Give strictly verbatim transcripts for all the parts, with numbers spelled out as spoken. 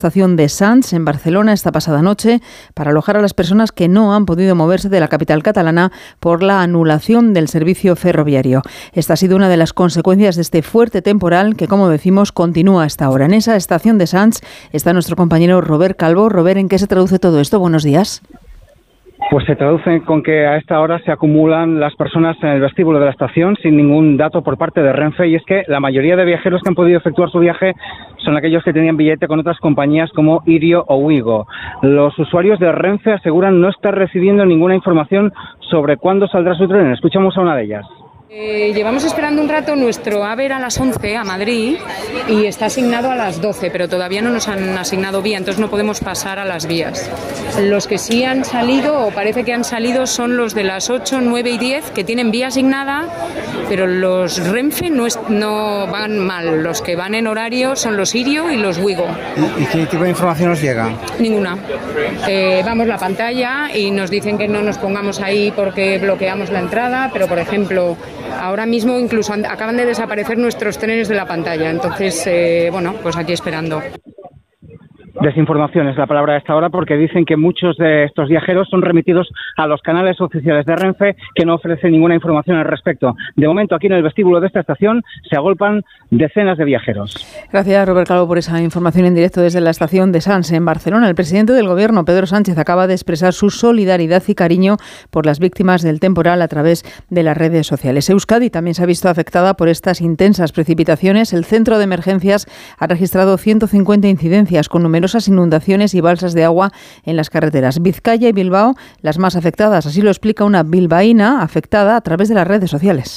Estación de Sants en Barcelona esta pasada noche para alojar a las personas que no han podido moverse de la capital catalana por la anulación del servicio ferroviario. Esta ha sido una de las consecuencias de este fuerte temporal que, como decimos, continúa hasta ahora. En esa estación de Sants está nuestro compañero Robert Calvo. Robert, ¿en qué se traduce todo esto? Buenos días. Pues se traduce con que a esta hora se acumulan las personas en el vestíbulo de la estación sin ningún dato por parte de Renfe, y es que la mayoría de viajeros que han podido efectuar su viaje son aquellos que tenían billete con otras compañías como Irio o Ouigo. Los usuarios de Renfe aseguran no estar recibiendo ninguna información sobre cuándo saldrá su tren. Escuchamos a una de ellas. Eh, llevamos esperando un rato nuestro A V E R a las once a Madrid y está asignado a las doce, pero todavía no nos han asignado vía, entonces no podemos pasar a las vías. Los que sí han salido, o parece que han salido, son los de las ocho, nueve y diez, que tienen vía asignada, pero los Renfe no, es, no van mal. Los que van en horario son los Irio y los Ouigo. ¿Y qué tipo de información nos llega? Ninguna. Eh, vamos la pantalla y nos dicen que no nos pongamos ahí porque bloqueamos la entrada, pero por ejemplo, ahora mismo incluso acaban de desaparecer nuestros trenes de la pantalla, entonces, eh, bueno, pues aquí esperando. Desinformación es la palabra de esta hora, porque dicen que muchos de estos viajeros son remitidos a los canales oficiales de Renfe, que no ofrecen ninguna información al respecto. De momento, aquí en el vestíbulo de esta estación se agolpan decenas de viajeros. Gracias, Robert Calvo, por esa información en directo desde la estación de Sants en Barcelona. El presidente del Gobierno, Pedro Sánchez, acaba de expresar su solidaridad y cariño por las víctimas del temporal a través de las redes sociales. Euskadi también se ha visto afectada por estas intensas precipitaciones. El centro de emergencias ha registrado ciento cincuenta incidencias con numerosas inundaciones y balsas de agua en las carreteras. Vizcaya y Bilbao, las más afectadas. Así lo explica una bilbaína afectada a través de las redes sociales.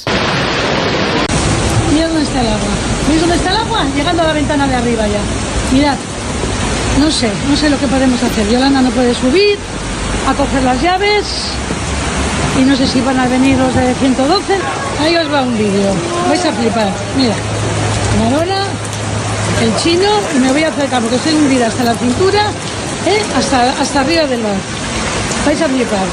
Mirad dónde está el agua. ¿Veis dónde está el agua? Llegando a la ventana de arriba ya. Mirad. No sé, no sé lo que podemos hacer. Yolanda no puede subir a coger las llaves y no sé si van a venir los de ciento doce. Ahí os va un vídeo. Vais a flipar. Mira. Marona, el chino, y me voy a acercar porque estoy hundida hasta la cintura, ¿eh? hasta, hasta arriba del bar. Vais a flipar.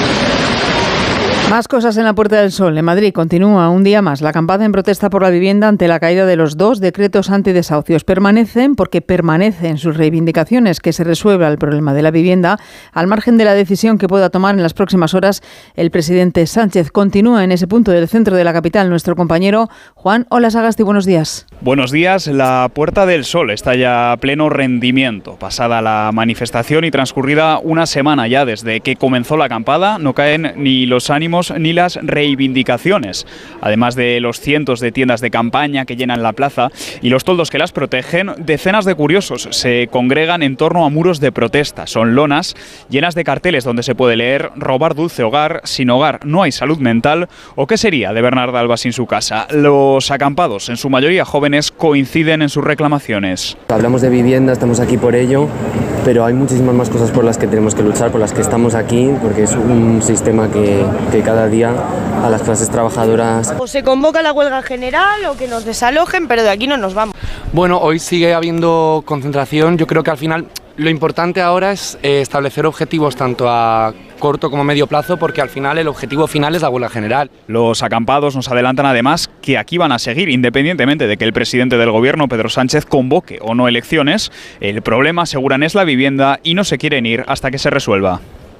Más cosas en la Puerta del Sol. En Madrid continúa un día más la acampada en protesta por la vivienda ante la caída de los dos decretos antidesahucios. Permanecen porque permanecen sus reivindicaciones, que se resuelva el problema de la vivienda, al margen de la decisión que pueda tomar en las próximas horas el presidente Sánchez. Continúa en ese punto del centro de la capital nuestro compañero Juan Olasagasti. Buenos días. Buenos días. La Puerta del Sol está ya a pleno rendimiento. Pasada la manifestación y transcurrida una semana ya desde que comenzó la acampada, no caen ni los ánimos ni las reivindicaciones. Además de los cientos de tiendas de campaña que llenan la plaza y los toldos que las protegen, decenas de curiosos se congregan en torno a muros de protesta. Son lonas llenas de carteles donde se puede leer: robar dulce hogar, sin hogar no hay salud mental, o qué sería de Bernarda Alba sin su casa. Los acampados, en su mayoría jóvenes, coinciden en sus reclamaciones. Hablamos de vivienda, estamos aquí por ello, pero hay muchísimas más cosas por las que tenemos que luchar, por las que estamos aquí, porque es un sistema que, que cada día a las clases trabajadoras. O se convoca la huelga general o que nos desalojen, pero de aquí no nos vamos. Bueno, hoy sigue habiendo concentración. Yo creo que al final lo importante ahora es eh, establecer objetivos tanto a corto como medio plazo, porque al final el objetivo final es la huelga general. Los acampados nos adelantan además que aquí van a seguir, independientemente de que el presidente del Gobierno, Pedro Sánchez, convoque o no elecciones. El problema, aseguran, es la vivienda y no se quieren ir hasta que se resuelva.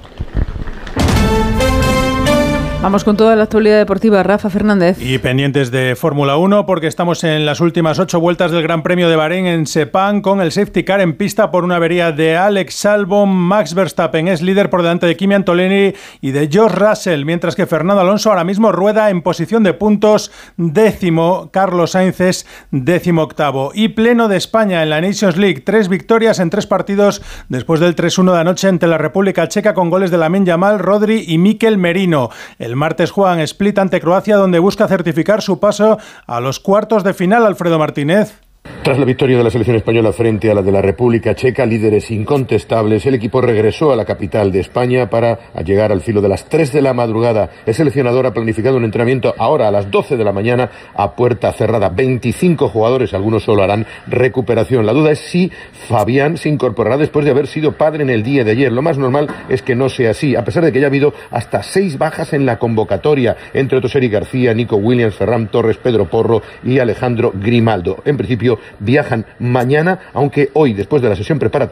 Vamos con toda la actualidad deportiva. Rafa Fernández. Y pendientes de Fórmula uno, porque estamos en las últimas ocho vueltas del Gran Premio de Bahrein en Sepang, con el safety car en pista por una avería de Alex Albon. Max Verstappen es líder por delante de Kimi Antonelli y de George Russell, mientras que Fernando Alonso ahora mismo rueda en posición de puntos décimo. Carlos Sainz es décimo octavo. Y pleno de España en la Nations League. Tres victorias en tres partidos después del tres uno de anoche ante la República Checa, con goles de Lamine Yamal, Rodri y Mikel Merino. El martes juegan Split ante Croacia, donde busca certificar su paso a los cuartos de final. Alfredo Martínez. Tras la victoria de la selección española frente a la de la República Checa, líderes incontestables, el equipo regresó a la capital de España para llegar al filo de las tres de la madrugada. El seleccionador ha planificado un entrenamiento ahora a las doce de la mañana a puerta cerrada. veinticinco jugadores, algunos solo harán recuperación. La duda es si Fabián se incorporará después de haber sido padre en el día de ayer. Lo más normal es que no sea así, a pesar de que ya ha habido hasta seis bajas en la convocatoria, entre otros Eric García, Nico Williams, Ferran Torres, Pedro Porro y Alejandro Grimaldo. En principio, viajan mañana, aunque hoy, después de la sesión preparatoria,